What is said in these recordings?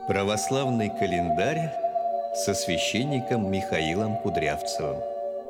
Православный календарь со священником Михаилом Кудрявцевым.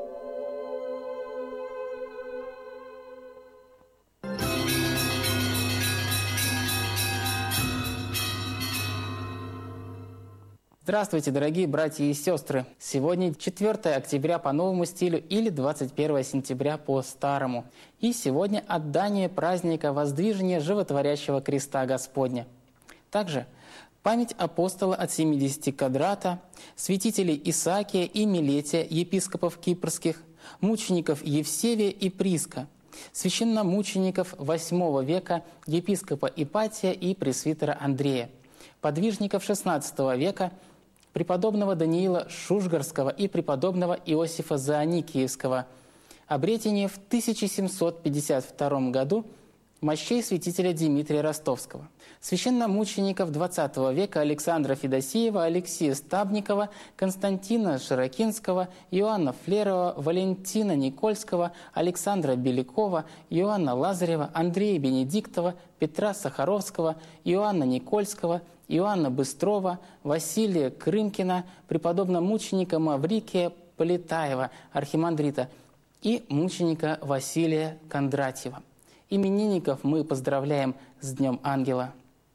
Здравствуйте, дорогие братья и сестры! Сегодня 4 октября по новому стилю или 21 сентября по старому. И сегодня отдание праздника воздвижения животворящего креста Господня. Также память апостола от 70 Квадрата, святителей Исаакия и Милетия, епископов кипрских, мучеников Евсевия и Приска, священномучеников VIII века, епископа Ипатия и пресвитера Андрея, подвижников XVI века, преподобного Даниила Шушгарского и преподобного Иосифа Зааникиевского, обретение в 1752 году мощей святителя Дмитрия Ростовского, священномучеников XX века Александра Федосеева, Алексея Стабникова, Константина Широкинского, Иоанна Флерова, Валентина Никольского, Александра Белякова, Иоанна Лазарева, Андрея Бенедиктова, Петра Сахаровского, Иоанна Никольского, Иоанна Быстрова, Василия Крымкина, преподобно-мученика Маврикия Полетаева, архимандрита, и мученика Василия Кондратьева. Именинников мы поздравляем с Днем Ангела.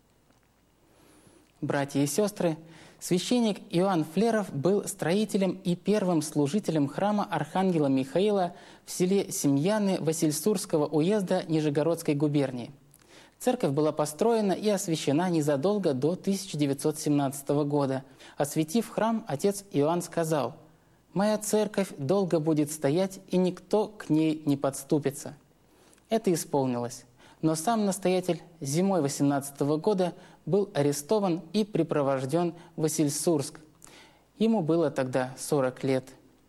Братья и сестры, священник Иоанн Флеров был строителем и первым служителем храма Архангела Михаила в селе Семьяны Васильсурского уезда Нижегородской губернии. Церковь была построена и освящена незадолго до 1917 года. Осветив храм, отец Иоанн сказал: «Моя церковь долго будет стоять, и никто к ней не подступится». Это исполнилось. Но сам настоятель зимой 18 года был арестован и припровожден в Васильсурск. Ему было тогда 40 лет.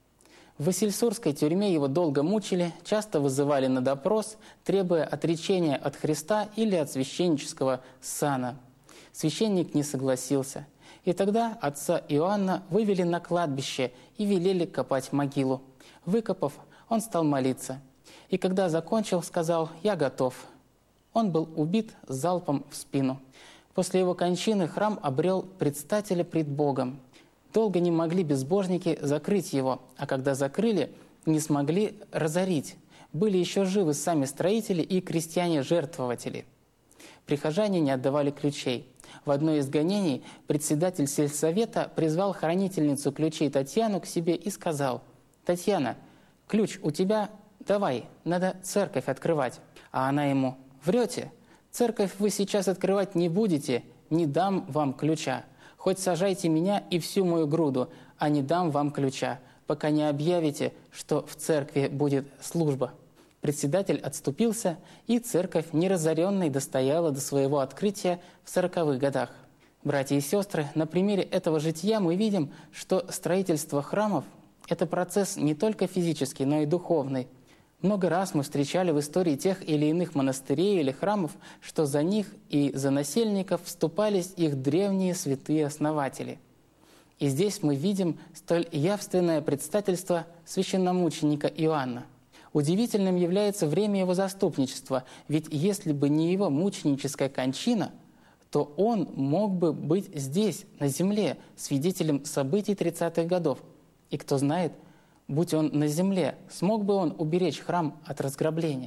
В Васильсурской тюрьме его долго мучили, часто вызывали на допрос, требуя отречения от Христа или от священнического сана. Священник не согласился. И тогда отца Иоанна вывели на кладбище и велели копать могилу. Выкопав, он стал молиться. И когда закончил, сказал: «Я готов». Он был убит залпом в спину. После его кончины храм обрел предстателя пред Богом. Долго не могли безбожники закрыть его, а когда закрыли, не смогли разорить. Были еще живы сами строители и крестьяне-жертвователи. Прихожане не отдавали ключей. В одно из гонений председатель сельсовета призвал хранительницу ключей Татьяну к себе и сказал: «Татьяна, ключ у тебя? Давай, надо церковь открывать». А она ему: «Врете, церковь вы сейчас открывать не будете, не дам вам ключа. Хоть сажайте меня и всю мою груду, а не дам вам ключа, пока не объявите, что в церкви будет служба». Председатель отступился, и церковь неразоренной достояла до своего открытия в 40-х годах. Братья и сестры, на примере этого жития мы видим, что строительство храмов – это процесс не только физический, но и духовный. Много раз мы встречали в истории тех или иных монастырей или храмов, что за них и за насельников вступались их древние святые основатели. И здесь мы видим столь явственное предстательство священномученика Иоанна. Удивительным является время его заступничества, ведь если бы не его мученическая кончина, то он мог бы быть здесь, на земле, свидетелем событий 30-х годов. И кто знает, будь он на земле, смог бы он уберечь храм от разграбления.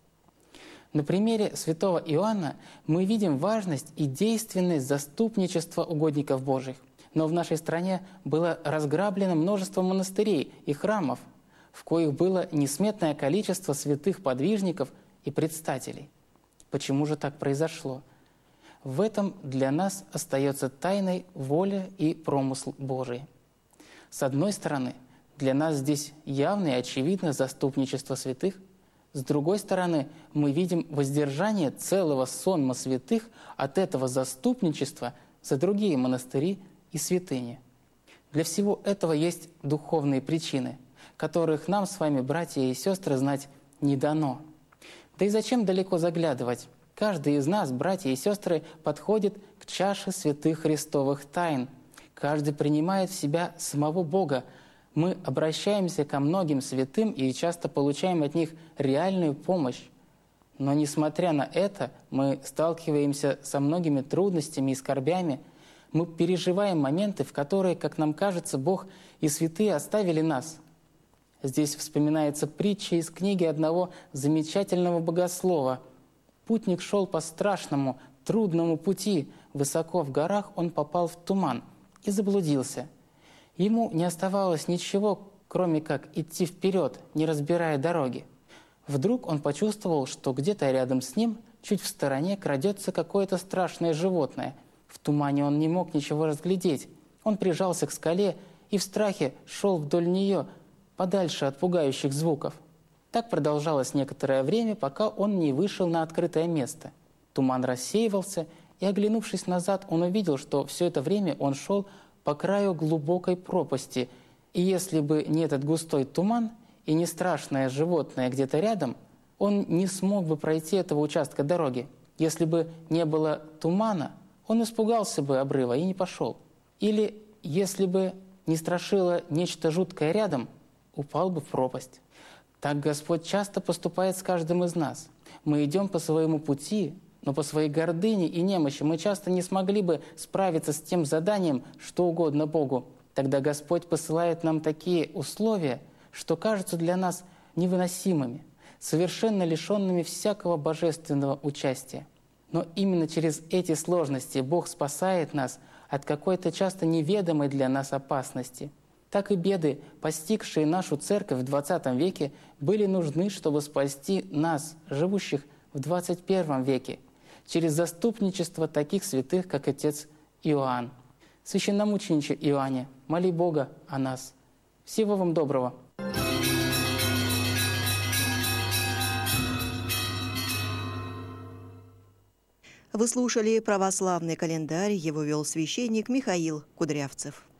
На примере святого Иоанна мы видим важность и действенность заступничества угодников Божьих. Но в нашей стране было разграблено множество монастырей и храмов, в коих было несметное количество святых подвижников и предстателей. Почему же так произошло? В этом для нас остается тайной воля и промысл Божий. С одной стороны, для нас здесь явно и очевидно заступничество святых. С другой стороны, мы видим воздержание целого сонма святых от этого заступничества за другие монастыри и святыни. Для всего этого есть духовные причины, которых нам с вами, братья и сестры, знать не дано. Да и зачем далеко заглядывать? Каждый из нас, братья и сестры, подходит к чаше святых христовых тайн. Каждый принимает в себя самого Бога. Мы обращаемся ко многим святым и часто получаем от них реальную помощь. Но несмотря на это, мы сталкиваемся со многими трудностями и скорбями. Мы переживаем моменты, в которые, как нам кажется, Бог и святые оставили нас. Здесь вспоминается притча из книги одного замечательного богослова. Путник шел по страшному, трудному пути. Высоко в горах он попал в туман и заблудился. Ему не оставалось ничего, кроме как идти вперед, не разбирая дороги. Вдруг он почувствовал, что где-то рядом с ним, чуть в стороне, крадется какое-то страшное животное. В тумане он не мог ничего разглядеть. Он прижался к скале и в страхе шел вдоль нее, подальше от пугающих звуков. Так продолжалось некоторое время, пока он не вышел на открытое место. Туман рассеивался, и, оглянувшись назад, он увидел, что все это время он шел по краю глубокой пропасти, и если бы не этот густой туман и не страшное животное где-то рядом, он не смог бы пройти этого участка дороги. Если бы не было тумана, он испугался бы обрыва и не пошел. Или, если бы не страшило нечто жуткое рядом, упал бы в пропасть. Так Господь часто поступает с каждым из нас. Мы идем по своему пути, но по своей гордыне и немощи мы часто не смогли бы справиться с тем заданием, что угодно Богу. Тогда Господь посылает нам такие условия, что кажутся для нас невыносимыми, совершенно лишенными всякого божественного участия. Но именно через эти сложности Бог спасает нас от какой-то часто неведомой для нас опасности. Так и беды, постигшие нашу церковь в XX веке, были нужны, чтобы спасти нас, живущих в XXI веке, через заступничество таких святых, как отец Иоанн. Священномучениче Иоанне, моли Бога о нас. Всего вам доброго! Вы слушали православный календарь, его вел священник Михаил Кудрявцев.